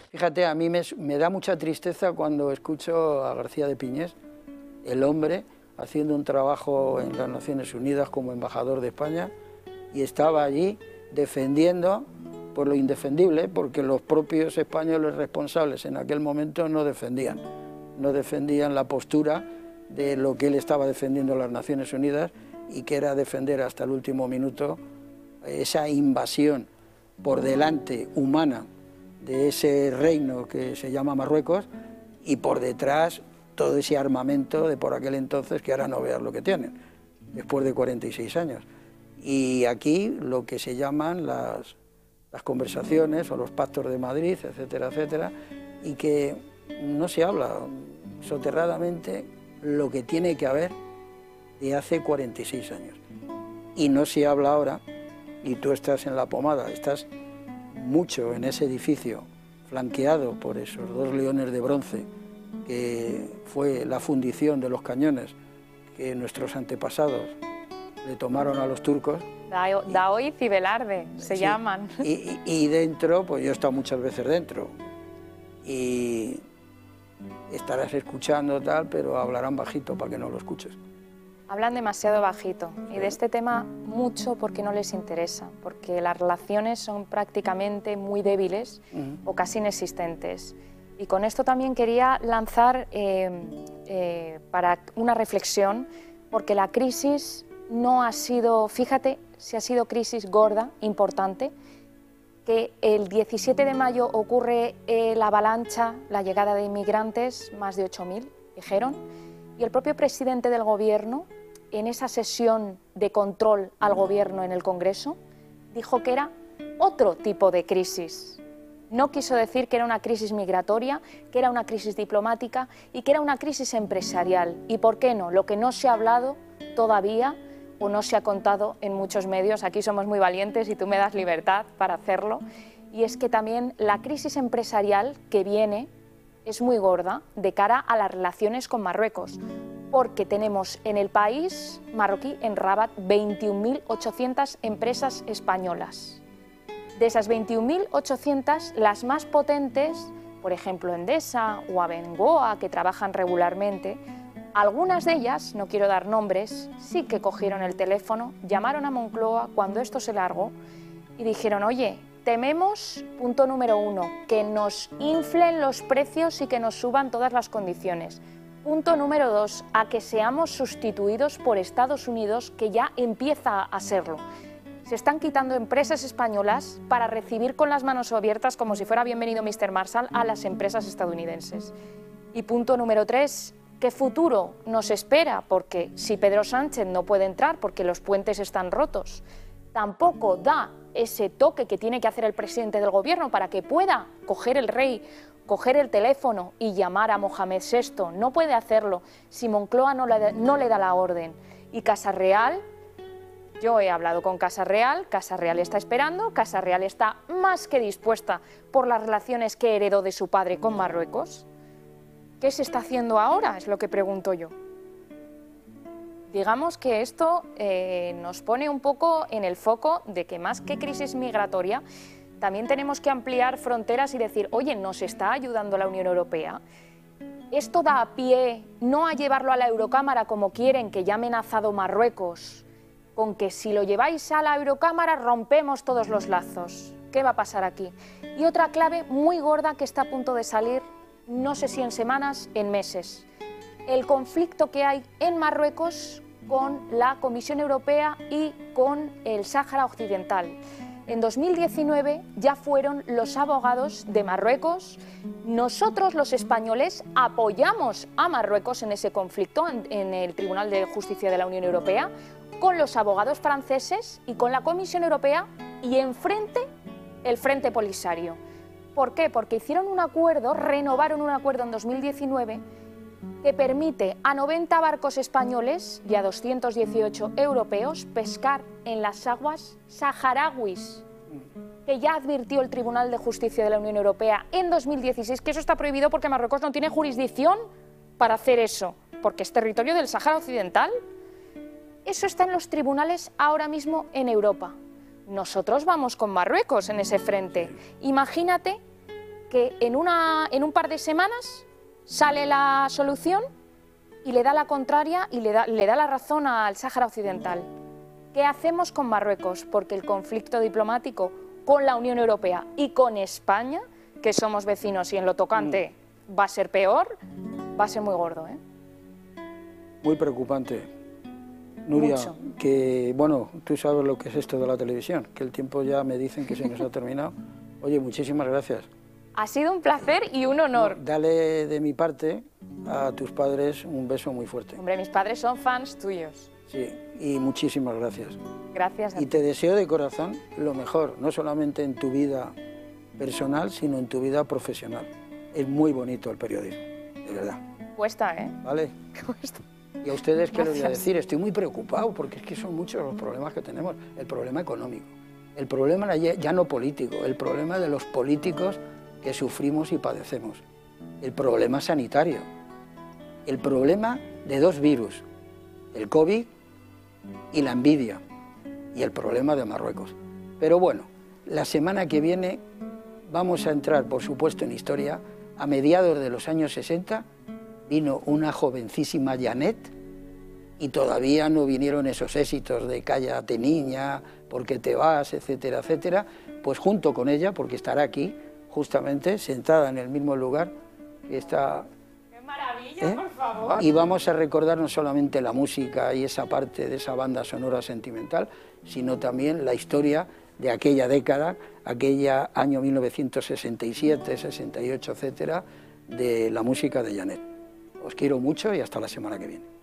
Fíjate, a mí me da mucha tristeza cuando escucho a García de Piñés, el hombre, haciendo un trabajo en las Naciones Unidas como embajador de España, y estaba allí defendiendo por lo indefendible, porque los propios españoles responsables en aquel momento no defendían la postura de lo que él estaba defendiendo en las Naciones Unidas, y que era defender hasta el último minuto esa invasión por delante humana de ese reino que se llama Marruecos, y por detrás todo ese armamento de por aquel entonces, que ahora no veas lo que tienen, después de 46 años. Y aquí lo que se llaman las conversaciones o los pactos de Madrid, etcétera, etcétera, y que no se habla soterradamente lo que tiene que haber de hace 46 años. Y no se habla ahora, y tú estás en La Pomada, estás mucho en ese edificio, flanqueado por esos dos leones de bronce, que fue la fundición de los cañones que nuestros antepasados le tomaron a los turcos. Daoiz y Velarde se llaman. Y dentro, pues yo he estado muchas veces dentro, y estarás escuchando tal, pero hablarán bajito para que no lo escuches. Hablan demasiado bajito, y de este tema mucho porque no les interesa, porque las relaciones son prácticamente muy débiles o casi inexistentes. Y con esto también quería lanzar para una reflexión, porque la crisis no ha sido, fíjate, si ha sido crisis gorda, importante, que el 17 de mayo ocurre la avalancha, la llegada de inmigrantes, más de 8.000, dijeron, y el propio presidente del Gobierno, en esa sesión de control al Gobierno en el Congreso, dijo que era otro tipo de crisis. No quiso decir que era una crisis migratoria, que era una crisis diplomática y que era una crisis empresarial. ¿Y por qué no? Lo que no se ha hablado todavía o no se ha contado en muchos medios, aquí somos muy valientes y tú me das libertad para hacerlo, y es que también la crisis empresarial que viene es muy gorda de cara a las relaciones con Marruecos, porque tenemos en el país marroquí, en Rabat, 21.800 empresas españolas. De esas 21.800, las más potentes, por ejemplo Endesa o Abengoa, que trabajan regularmente, algunas de ellas, no quiero dar nombres, sí que cogieron el teléfono, llamaron a Moncloa cuando esto se largó y dijeron, oye, tememos, punto número 1, que nos inflen los precios y que nos suban todas las condiciones. Punto número 2, a que seamos sustituidos por Estados Unidos, que ya empieza a serlo. Se están quitando empresas españolas para recibir con las manos abiertas, como si fuera bienvenido Mr. Marshall, a las empresas estadounidenses. Y punto número 3, ¿qué futuro nos espera? Porque si Pedro Sánchez no puede entrar porque los puentes están rotos, tampoco da ese toque que tiene que hacer el presidente del Gobierno para que pueda coger el rey, coger el teléfono y llamar a Mohamed VI. No puede hacerlo si Moncloa no le da la orden. Y Casa Real, yo he hablado con Casa Real está esperando, Casa Real está más que dispuesta por las relaciones que heredó de su padre con Marruecos. ¿Qué se está haciendo ahora? Es lo que pregunto yo. Digamos que esto nos pone un poco en el foco de que más que crisis migratoria, también tenemos que ampliar fronteras y decir, oye, ¿nos está ayudando la Unión Europea? Esto da a pie no a llevarlo a la Eurocámara como quieren, que ya ha amenazado Marruecos, con que si lo lleváis a la Eurocámara rompemos todos los lazos. ¿Qué va a pasar aquí? Y otra clave muy gorda que está a punto de salir, no sé si en semanas, en meses. El conflicto que hay en Marruecos con la Comisión Europea y con el Sáhara Occidental. En 2019 ya fueron los abogados de Marruecos. Nosotros, los españoles, apoyamos a Marruecos en ese conflicto en el Tribunal de Justicia de la Unión Europea, con los abogados franceses y con la Comisión Europea, y enfrente el Frente Polisario. ¿Por qué? Porque hicieron un acuerdo, renovaron un acuerdo en 2019 que permite a 90 barcos españoles y a 218 europeos pescar en las aguas saharauis, que ya advirtió el Tribunal de Justicia de la Unión Europea en 2016 que eso está prohibido porque Marruecos no tiene jurisdicción para hacer eso, porque es territorio del Sáhara Occidental. Eso está en los tribunales ahora mismo en Europa. Nosotros vamos con Marruecos en ese frente. Imagínate que en un par de semanas sale la solución y le da la contraria y le da la razón al Sáhara Occidental. ¿Qué hacemos con Marruecos? Porque el conflicto diplomático con la Unión Europea y con España, que somos vecinos y en lo tocante va a ser peor, va a ser muy gordo, ¿eh? Muy preocupante. Nuria, Mucho. que bueno, tú sabes lo que es esto de la televisión, que el tiempo ya me dicen que se nos ha terminado. Oye, muchísimas gracias. Ha sido un placer y un honor. Dale de mi parte a tus padres un beso muy fuerte. Hombre, mis padres son fans tuyos. Sí, y muchísimas gracias. Gracias a Y ti. te deseo de corazón lo mejor, no solamente en tu vida personal, sino en tu vida profesional. Es muy bonito el periodismo, de verdad. Cuesta, ¿eh? ¿Vale? Cuesta. Y a ustedes, ¿qué les voy a Gracias. decir? Estoy muy preocupado porque es que son muchos los problemas que tenemos. El problema económico, el problema ya no político, el problema de los políticos que sufrimos y padecemos, el problema sanitario, el problema de dos virus, el COVID y la envidia, y el problema de Marruecos. Pero bueno, la semana que viene vamos a entrar, por supuesto, en historia. A mediados de los años 60 vino una jovencísima Janet y todavía no vinieron esos éxitos de Cállate niña, porque te vas, etcétera, etcétera. Pues junto con ella, porque estará aquí, justamente, sentada en el mismo lugar que está... ¡Qué maravilla, por favor! Y vamos a recordar no solamente la música y esa parte de esa banda sonora sentimental, sino también la historia de aquella década, aquella año 1967, 68, etcétera, de la música de Janet. Os quiero mucho y hasta la semana que viene.